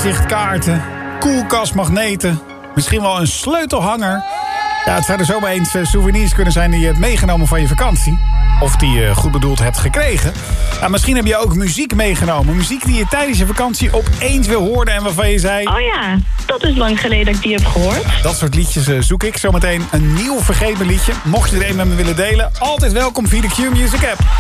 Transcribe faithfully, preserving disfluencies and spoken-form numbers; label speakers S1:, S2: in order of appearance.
S1: aanzichtkaarten, koelkastmagneten, misschien wel een sleutelhanger. Ja, het zouden zomaar eens souvenirs kunnen zijn die je hebt meegenomen van je vakantie. Of die je goed bedoeld hebt gekregen. Nou, misschien heb je ook muziek meegenomen. Muziek die je tijdens je vakantie opeens wil horen en waarvan je zei...
S2: Oh ja, dat is lang geleden dat ik die heb gehoord.
S1: Dat soort liedjes uh, zoek ik. Zometeen een nieuw vergeten liedje. Mocht je er een met me willen delen, altijd welkom via de Q-Music app.